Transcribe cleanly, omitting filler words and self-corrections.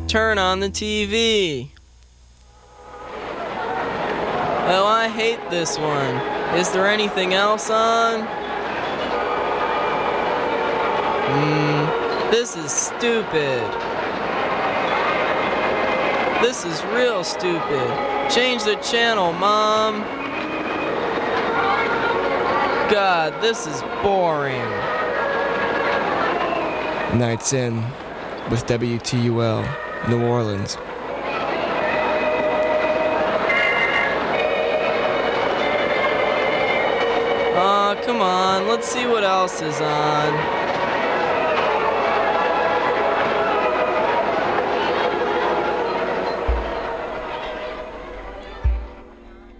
Turn on the TV. Oh, I hate this one. Is there anything else on? This is stupid. This is real stupid. Change the channel, Mom. God, this is boring. Nights In with WTUL, New Orleans. Aw, come on, let's see what else is on.